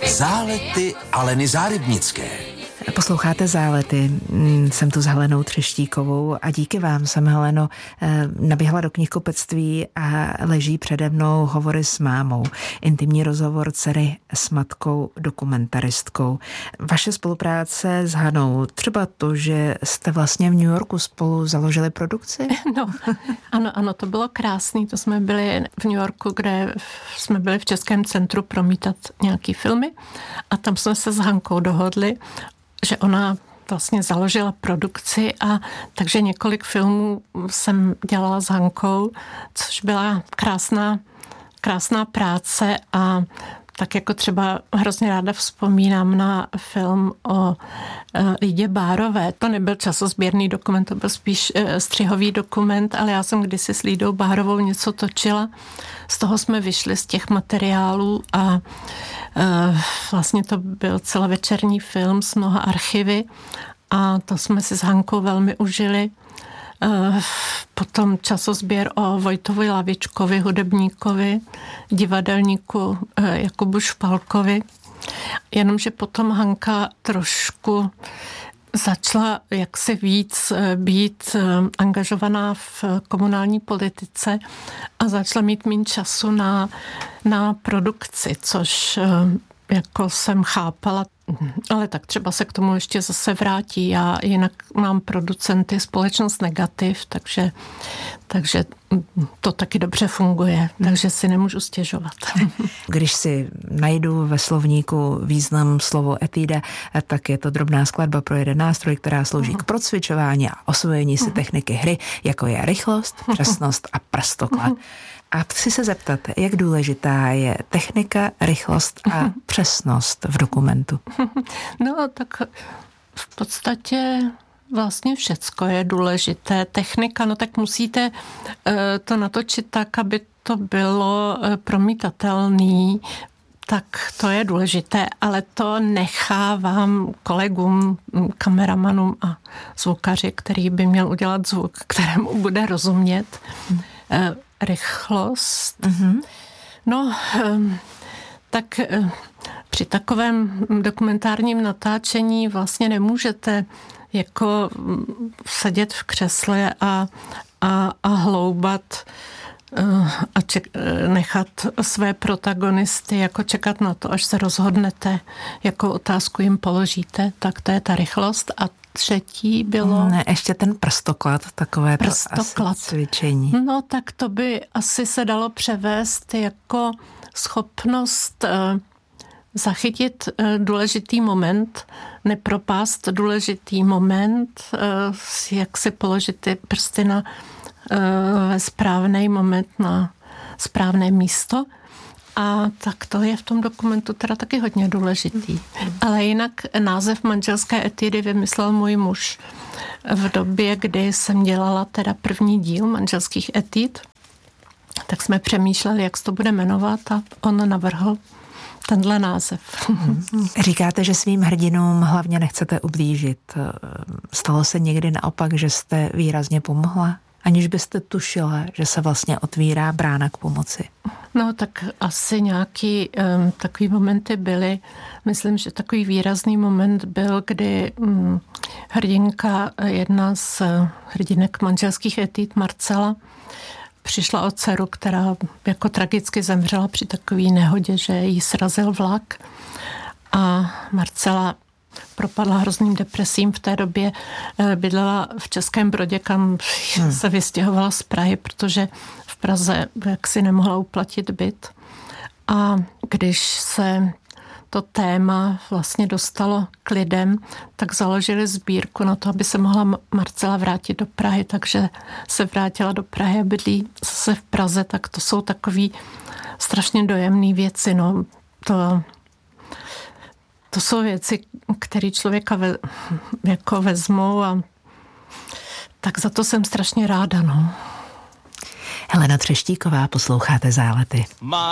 Zálety Aleny Zárybnické. Posloucháte Zálety, jsem tu s Helenou Třeštíkovou a díky vám jsem, Heleno, naběhla do knihkupectví a leží přede mnou Hovory s mámou. Intimní rozhovor dcery s matkou, dokumentaristkou. Vaše spolupráce s Hanou, třeba to, že jste vlastně v New Yorku spolu založili produkci? No, ano, to bylo krásný. To jsme byli v New Yorku, kde jsme byli v Českém centru promítat nějaký filmy a tam jsme se s Hankou dohodli, že ona vlastně založila produkci a takže několik filmů jsem dělala s Hankou, což byla krásná práce a tak jako třeba hrozně ráda vzpomínám na film o Lidě Bárové. To nebyl časozběrný dokument, to byl spíš střihový dokument, ale já jsem kdysi s Lídou Bárovou něco točila. Z toho jsme vyšli z těch materiálů a vlastně to byl celovečerní film s mnoha archivy a to jsme si s Hankou velmi užili. Potom časozběr o Vojtovi Lavičkovi, hudebníkovi, divadelníku Jakubu Špalkovi. Jenomže potom Hanka trošku začala jaksi víc být angažovaná v komunální politice a začala mít méně času na produkci, což jako jsem chápala, ale tak třeba se k tomu ještě zase vrátí. Já jinak mám producenty společnost Negativ, takže to taky dobře funguje, takže si nemůžu stěžovat. Když si najdu ve slovníku význam slovo etída, tak je to drobná skladba pro jeden nástroj, která slouží k procvičování a osvojení si techniky hry, jako je rychlost, přesnost a prstoklad. A chci se zeptat, jak důležitá je technika, rychlost a přesnost v dokumentu? No tak v podstatě vlastně všecko je důležité. Technika, no tak musíte to natočit tak, aby to bylo promítatelný, tak to je důležité, ale to nechávám kolegům, kameramanům a zvukaři, který by měl udělat zvuk, kterému bude rozumět. Rychlost. No, tak při takovém dokumentárním natáčení vlastně nemůžete jako sedět v křesle a hloubat a nechat své protagonisty jako čekat na to, až se rozhodnete, jakou otázku jim položíte, tak to je ta rychlost. A třetí bylo... Ne, ještě ten prstoklad, takové prstoklad. To asi cvičení. No tak to by asi se dalo převést jako schopnost zachytit důležitý moment, nepropást důležitý moment, jak si položit ty prsty na správný moment na správné místo. A tak to je v tom dokumentu teda taky hodně důležitý. Ale jinak název Manželské etídy vymyslel můj muž v době, kdy jsem dělala teda první díl Manželských etid. Tak jsme přemýšleli, jak se to bude jmenovat a on navrhl tenhle název. Říkáte, že svým hrdinům hlavně nechcete ublížit. Stalo se někdy naopak, že jste výrazně pomohla? Aniž byste tušila, že se vlastně otvírá brána k pomoci. No tak asi nějaký takový momenty byly. Myslím, že takový výrazný moment byl, kdy hrdinka, jedna z hrdinek Manželských etid, Marcela, přišla o dceru, která jako tragicky zemřela při takové nehodě, že jí srazil vlak. A Marcela propadla hrozným depresím. V té době bydlela v Českém Brodě, kam se vystěhovala z Prahy, protože v Praze jaksi nemohla uplatit byt. A když se to téma vlastně dostalo k lidem, tak založili sbírku na to, aby se mohla Marcela vrátit do Prahy, takže se vrátila do Prahy a bydlí zase v Praze, tak to jsou takový strašně dojemné věci. No, to jsou věci, které člověka jako vezmou a tak za to jsem strašně ráda, no. Helena Třeštíková, posloucháte Zálety.